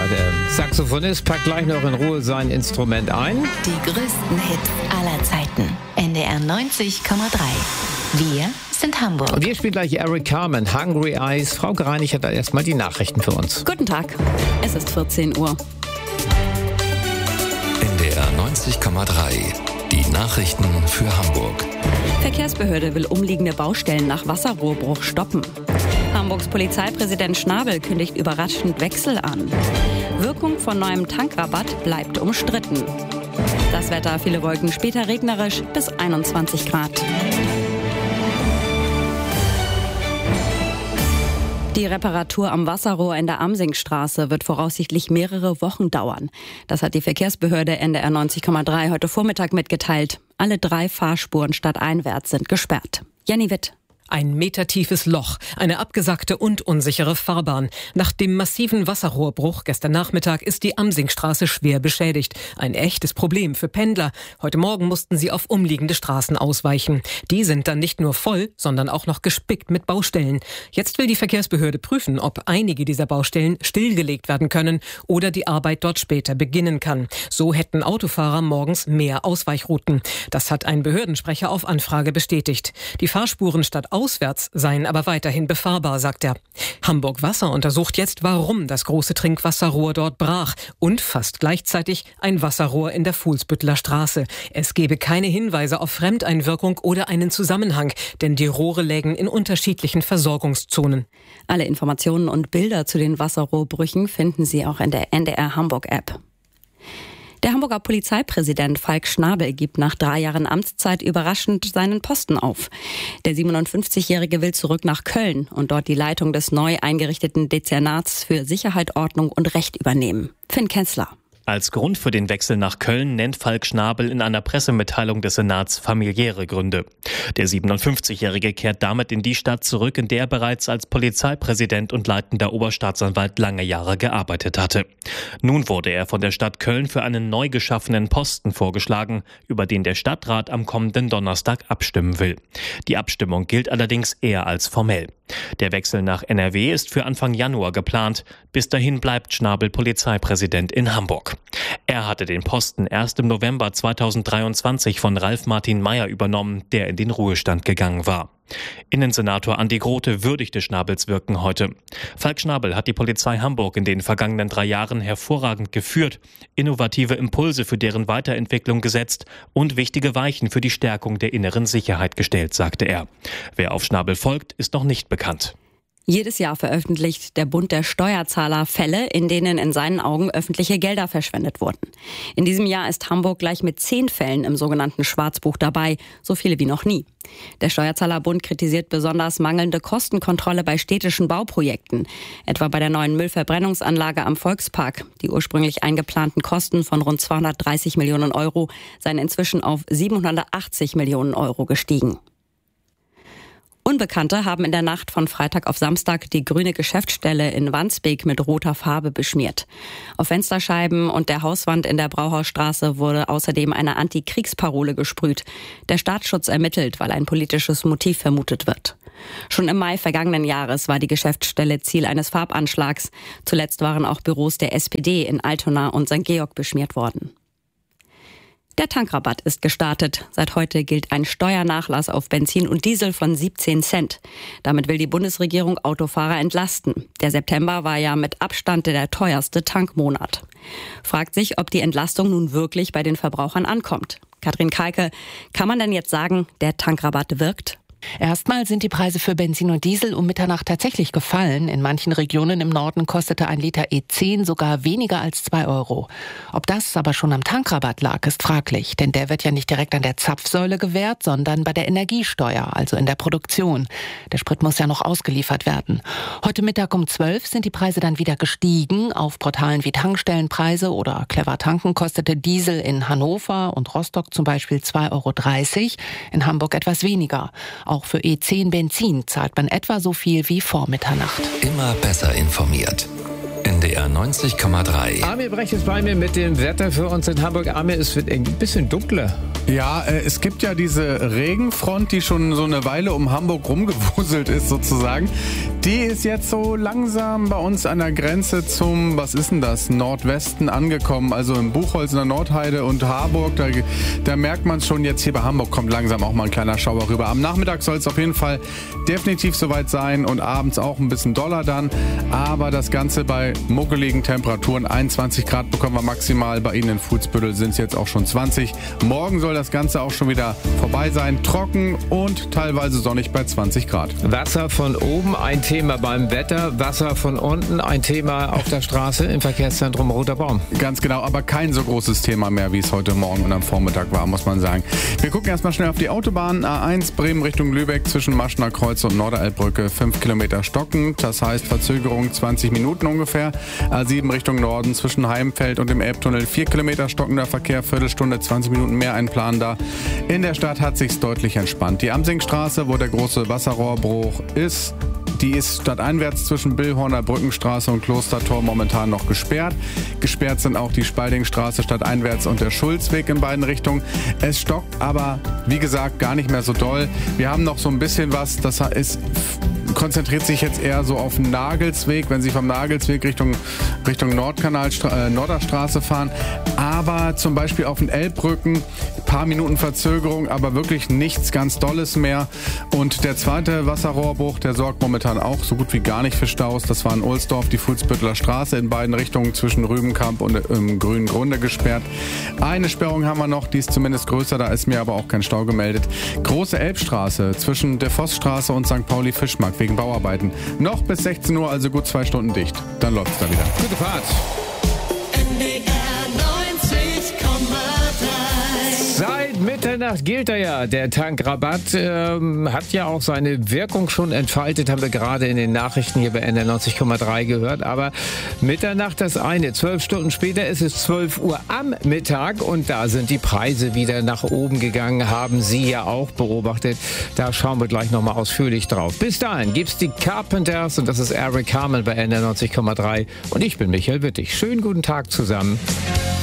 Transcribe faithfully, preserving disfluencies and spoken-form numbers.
der Saxophonist packt gleich noch in Ruhe sein Instrument ein. Die größten Hits aller Zeiten. N D R neunzig Komma drei. Wir sind Hamburg. Und hier spielt gleich Eric Carmen, Hungry Eyes. Frau Greinig hat da erstmal die Nachrichten für uns. Guten Tag, es ist vierzehn Uhr. N D R neunzig Komma drei. Die Nachrichten für Hamburg. Verkehrsbehörde will umliegende Baustellen nach Wasserrohrbruch stoppen. Hamburgs Polizeipräsident Schnabel kündigt überraschend Wechsel an. Wirkung von neuem Tankrabatt bleibt umstritten. Das Wetter, viele Wolken, später regnerisch bis einundzwanzig Grad. Die Reparatur am Wasserrohr in der Amsingstraße wird voraussichtlich mehrere Wochen dauern. Das hat die Verkehrsbehörde N D R neunzig Komma drei heute Vormittag mitgeteilt. Alle drei Fahrspuren stadteinwärts sind gesperrt. Jenny Witt. Ein metertiefes Loch, eine abgesackte und unsichere Fahrbahn. Nach dem massiven Wasserrohrbruch gestern Nachmittag ist die Amsingstraße schwer beschädigt. Ein echtes Problem für Pendler. Heute Morgen mussten sie auf umliegende Straßen ausweichen. Die sind dann nicht nur voll, sondern auch noch gespickt mit Baustellen. Jetzt will die Verkehrsbehörde prüfen, ob einige dieser Baustellen stillgelegt werden können oder die Arbeit dort später beginnen kann. So hätten Autofahrer morgens mehr Ausweichrouten. Das hat ein Behördensprecher auf Anfrage bestätigt. Die Fahrspuren statt auswärts seien aber weiterhin befahrbar, sagt er. Hamburg Wasser untersucht jetzt, warum das große Trinkwasserrohr dort brach und fast gleichzeitig ein Wasserrohr in der Fuhlsbütteler Straße. Es gebe keine Hinweise auf Fremdeinwirkung oder einen Zusammenhang, denn die Rohre lägen in unterschiedlichen Versorgungszonen. Alle Informationen und Bilder zu den Wasserrohrbrüchen finden Sie auch in der N D R Hamburg App. Der Hamburger Polizeipräsident Falk Schnabel gibt nach drei Jahren Amtszeit überraschend seinen Posten auf. Der siebenundfünfzigjährige will zurück nach Köln und dort die Leitung des neu eingerichteten Dezernats für Sicherheit, Ordnung und Recht übernehmen. Finn Kenzler. Als Grund für den Wechsel nach Köln nennt Falk Schnabel in einer Pressemitteilung des Senats familiäre Gründe. Der siebenundfünfzigjährige kehrt damit in die Stadt zurück, in der er bereits als Polizeipräsident und leitender Oberstaatsanwalt lange Jahre gearbeitet hatte. Nun wurde er von der Stadt Köln für einen neu geschaffenen Posten vorgeschlagen, über den der Stadtrat am kommenden Donnerstag abstimmen will. Die Abstimmung gilt allerdings eher als formell. Der Wechsel nach N R W ist für Anfang Januar geplant. Bis dahin bleibt Schnabel Polizeipräsident in Hamburg. Er hatte den Posten erst im November zweitausenddreiundzwanzig von Ralf Martin Mayer übernommen, der in den Ruhestand gegangen war. Innensenator Andi Grote würdigte Schnabels Wirken heute. Falk Schnabel hat die Polizei Hamburg in den vergangenen drei Jahren hervorragend geführt, innovative Impulse für deren Weiterentwicklung gesetzt und wichtige Weichen für die Stärkung der inneren Sicherheit gestellt, sagte er. Wer auf Schnabel folgt, ist noch nicht bekannt. Jedes Jahr veröffentlicht der Bund der Steuerzahler Fälle, in denen in seinen Augen öffentliche Gelder verschwendet wurden. In diesem Jahr ist Hamburg gleich mit zehn Fällen im sogenannten Schwarzbuch dabei, so viele wie noch nie. Der Steuerzahlerbund kritisiert besonders mangelnde Kostenkontrolle bei städtischen Bauprojekten, etwa bei der neuen Müllverbrennungsanlage am Volkspark. Die ursprünglich eingeplanten Kosten von rund zweihundertdreißig Millionen Euro seien inzwischen auf siebenhundertachtzig Millionen Euro gestiegen. Unbekannte haben in der Nacht von Freitag auf Samstag die grüne Geschäftsstelle in Wandsbek mit roter Farbe beschmiert. Auf Fensterscheiben und der Hauswand in der Brauhausstraße wurde außerdem eine Antikriegsparole gesprüht. Der Staatsschutz ermittelt, weil ein politisches Motiv vermutet wird. Schon im Mai vergangenen Jahres war die Geschäftsstelle Ziel eines Farbanschlags. Zuletzt waren auch Büros der S P D in Altona und Sankt Georg beschmiert worden. Der Tankrabatt ist gestartet. Seit heute gilt ein Steuernachlass auf Benzin und Diesel von siebzehn Cent. Damit will die Bundesregierung Autofahrer entlasten. Der September war ja mit Abstand der teuerste Tankmonat. Fragt sich, ob die Entlastung nun wirklich bei den Verbrauchern ankommt. Katrin Kalke, kann man denn jetzt sagen, der Tankrabatt wirkt? Erstmal sind die Preise für Benzin und Diesel um Mitternacht tatsächlich gefallen. In manchen Regionen im Norden kostete ein Liter E zehn sogar weniger als zwei Euro. Ob das aber schon am Tankrabatt lag, ist fraglich. Denn der wird ja nicht direkt an der Zapfsäule gewährt, sondern bei der Energiesteuer, also in der Produktion. Der Sprit muss ja noch ausgeliefert werden. Heute Mittag um zwölf sind die Preise dann wieder gestiegen. Auf Portalen wie Tankstellenpreise oder Clever Tanken kostete Diesel in Hannover und Rostock zum Beispiel zwei Euro dreißig, in Hamburg etwas weniger. Auch für E zehn Benzin zahlt man etwa so viel wie vor Mitternacht. Immer besser informiert. N D R neunzig Komma drei. Armin Brecht ist bei mir mit dem Wetter für uns in Hamburg. Armin, es wird ein bisschen dunkler. Ja, äh, es gibt ja diese Regenfront, die schon so eine Weile um Hamburg rumgewuselt ist sozusagen. Die ist jetzt so langsam bei uns an der Grenze zum, was ist denn das, Nordwesten angekommen. Also in Buchholz, in der Nordheide und Harburg, da, da merkt man es schon, jetzt hier bei Hamburg kommt langsam auch mal ein kleiner Schauer rüber. Am Nachmittag soll es auf jeden Fall definitiv soweit sein und abends auch ein bisschen doller dann. Aber das Ganze bei muckeligen Temperaturen, einundzwanzig Grad bekommen wir maximal. Bei Ihnen in Fuhlsbüttel sind es jetzt auch schon zwanzig. Morgen soll das Ganze auch schon wieder vorbei sein. Trocken und teilweise sonnig bei zwanzig Grad. Wasser von oben, ein Thema beim Wetter. Wasser von unten, ein Thema auf der Straße im Verkehrszentrum Roter Baum. Ganz genau, aber kein so großes Thema mehr, wie es heute Morgen und am Vormittag war, muss man sagen. Wir gucken erstmal schnell auf die Autobahn. A eins Bremen Richtung Lübeck zwischen Maschner Kreuz und Norderelbbrücke fünf Kilometer stockend. Das heißt Verzögerung zwanzig Minuten ungefähr. A sieben Richtung Norden zwischen Heimfeld und dem Elbtunnel vier Kilometer stockender Verkehr, Viertelstunde, zwanzig Minuten mehr einplanbar. In der Stadt hat sich's deutlich entspannt. Die Amsingstraße, wo der große Wasserrohrbruch ist, die ist stadteinwärts zwischen Billhorner Brückenstraße und Klostertor momentan noch gesperrt. Gesperrt sind auch die Spaldingstraße stadteinwärts und der Schulzweg in beiden Richtungen. Es stockt aber, wie gesagt, gar nicht mehr so doll. Wir haben noch so ein bisschen was, das ist... konzentriert sich jetzt eher so auf den Nagelsweg, wenn Sie vom Nagelsweg Richtung, Richtung Nordkanal, äh, Norderstraße fahren. Aber zum Beispiel auf den Elbbrücken, paar Minuten Verzögerung, aber wirklich nichts ganz Dolles mehr. Und der zweite Wasserrohrbruch, der sorgt momentan auch so gut wie gar nicht für Staus. Das war in Ohlsdorf, die Fuhlsbütteler Straße in beiden Richtungen zwischen Rübenkamp und im Grünen Grunde gesperrt. Eine Sperrung haben wir noch, die ist zumindest größer, da ist mir aber auch kein Stau gemeldet. Große Elbstraße zwischen der Vossstraße und Sankt Pauli-Fischmarkt wegen Bauarbeiten. Noch bis sechzehn Uhr, also gut zwei Stunden dicht. Dann läuft's da wieder. Gute Fahrt. Seit Mitternacht gilt er ja. Der Tankrabatt ähm, hat ja auch seine Wirkung schon entfaltet, haben wir gerade in den Nachrichten hier bei N R neunzig Komma drei gehört. Aber Mitternacht das eine. Zwölf Stunden später ist es zwölf Uhr am Mittag und da sind die Preise wieder nach oben gegangen. Haben Sie ja auch beobachtet. Da schauen wir gleich nochmal ausführlich drauf. Bis dahin gibt's die Carpenters und das ist Eric Carmen bei N R neunzig Komma drei. Und ich bin Michael Wittig. Schönen guten Tag zusammen.